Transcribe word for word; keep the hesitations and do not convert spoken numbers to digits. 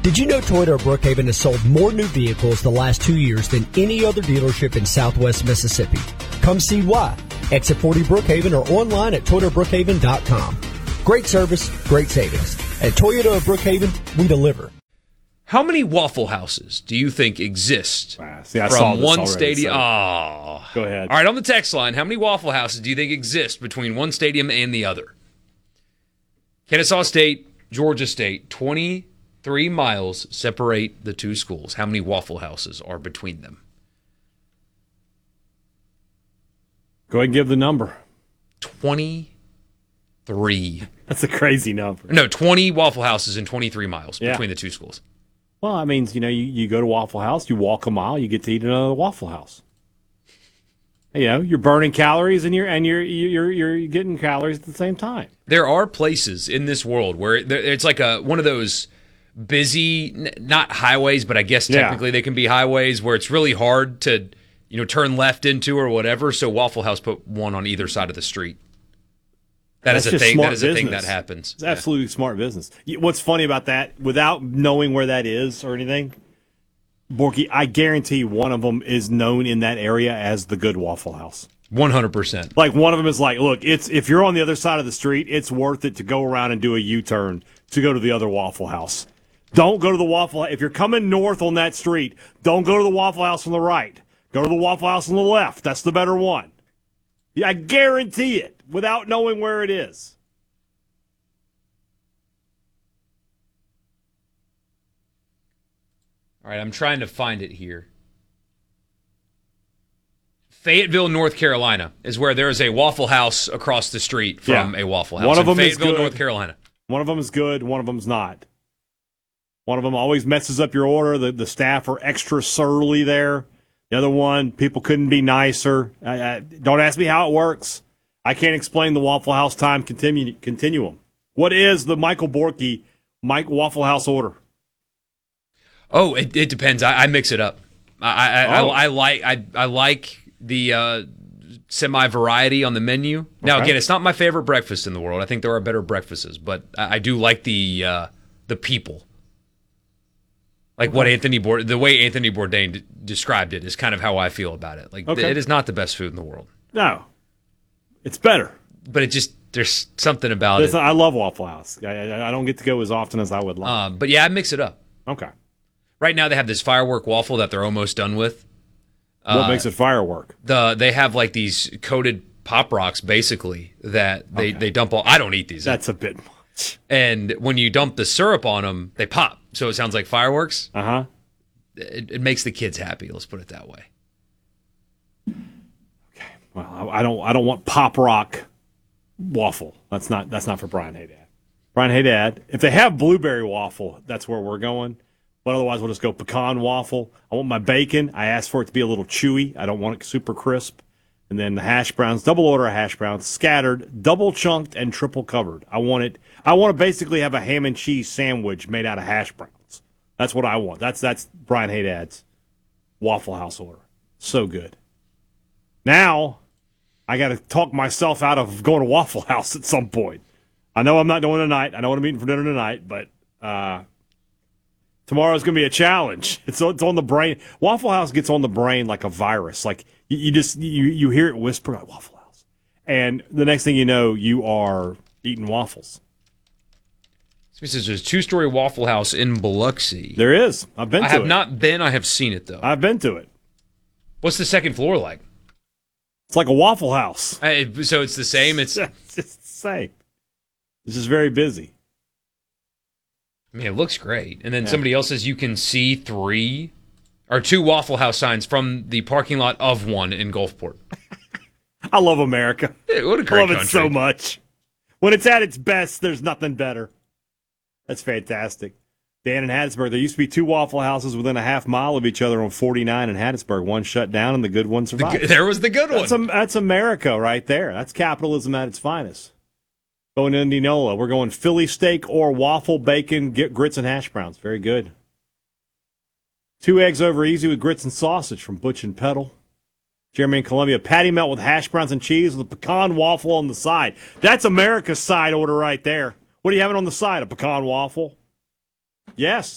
Did you know Toyota of Brookhaven has sold more new vehicles the last two years than any other dealership in Southwest Mississippi? Come see why. Exit forty Brookhaven or online at toyota brookhaven dot com. Great service, great savings. At Toyota of Brookhaven, we deliver. How many Waffle Houses do you think exist ah, see, I from saw this one already, stadium? so. Oh. Go ahead. All right, on the text line, how many Waffle Houses do you think exist between one stadium and the other? Kennesaw State, Georgia State, twenty-three miles separate the two schools. How many Waffle Houses are between them? Go ahead and give the number. twenty-three. That's a crazy number. No, twenty Waffle Houses in twenty-three miles yeah. between the two schools. Well, that means, you know, you, you go to Waffle House, you walk a mile, you get to eat another Waffle House. You know, you're burning calories and you're and you're you're you're getting calories at the same time. There are places in this world where it's like a one of those busy, not highways, but I guess technically yeah. they can be highways where it's really hard to, you know, turn left into or whatever. So Waffle House put one on either side of the street. That That's is a thing. That is business. a thing that happens. It's absolutely yeah. smart business. What's funny about that, without knowing where that is or anything, Borky, I guarantee one of them is known in that area as the good Waffle House. one hundred percent. Like one of them is like, look, it's if you're on the other side of the street, it's worth it to go around and do a U-turn to go to the other Waffle House. Don't go to the Waffle House. If you're coming north on that street, don't go to the Waffle House on the right. Go to the Waffle House on the left. That's the better one. Yeah, I guarantee it without knowing where it is. All right, I'm trying to find it here. Fayetteville, North Carolina is where there is a Waffle House across the street from yeah. a Waffle House. One of them Fayetteville, is good. North Carolina. One of them is good. One of them's not. One of them always messes up your order. The, the staff are extra surly there. The other one, people couldn't be nicer. I, I, don't ask me how it works. I can't explain the Waffle House time continu- continuum. What is the Michael Borky Mike Waffle House order? Oh, it, it depends. I, I mix it up. I I, oh. I, I like I I like the uh, semi variety on the menu. Now okay. again, it's not my favorite breakfast in the world. I think there are better breakfasts, but I, I do like the uh, the people. Like okay. what Anthony Bourdain, the way Anthony Bourdain d- described it is kind of how I feel about it. Like okay. th- it is not the best food in the world. No, it's better. But it just there's something about There's it. A, I love Waffle House. I, I, I don't get to go as often as I would like. Um, but yeah, I mix it up. Okay. Right now they have this firework waffle that they're almost done with. What uh, makes it firework? The they have like these coated Pop Rocks basically that they, okay. they dump all. I don't eat these. That's a bit much. And when you dump the syrup on them, they pop. So it sounds like fireworks. Uh huh. It, it makes the kids happy. Let's put it that way. Okay. Well, I, I don't. I don't want Pop Rock waffle. That's not. That's not for Brian Haydad. Brian Haydad. If they have blueberry waffle, that's where we're going. But otherwise, we'll just go pecan waffle. I want my bacon. I asked for it to be a little chewy. I don't want it super crisp. And then the hash browns, double order of hash browns, scattered, double chunked, and triple covered. I want it. I want to basically have a ham and cheese sandwich made out of hash browns. That's what I want. That's that's Brian Haydad's Waffle House order. So good. Now, I got to talk myself out of going to Waffle House at some point. I know I'm not doing tonight. I know what I'm eating for dinner tonight, but uh, tomorrow's going to be a challenge. It's, it's on the brain. Waffle House gets on the brain like a virus. Like you, you just you, you hear it whisper like Waffle House, and the next thing you know, you are eating waffles. This is a two-story Waffle House in Biloxi. There is. I've been to it. I have not been. I have seen it, though. I've been to it. What's the second floor like? It's like a Waffle House. Hey, so it's the same? It's, it's the same. It's just very busy. I mean, it looks great. And then yeah. somebody else says you can see three or two Waffle House signs from the parking lot of one in Gulfport. I love America. Yeah, what a great I love country. it so much. When it's at its best, there's nothing better. That's fantastic. Dan in Hattiesburg, there used to be two Waffle Houses within a half mile of each other on forty-nine in Hattiesburg. One shut down and the good one survived. The, there was the good one. That's, a, that's America right there. That's capitalism at its finest. Going to Indianola, we're going Philly steak or waffle, bacon, get grits and hash browns. Very good. Two eggs over easy with grits and sausage from Butch and Pedal. Jeremy in Columbia, patty melt with hash browns and cheese with a pecan waffle on the side. That's America's side order right there. What are you having on the side? A pecan waffle? Yes.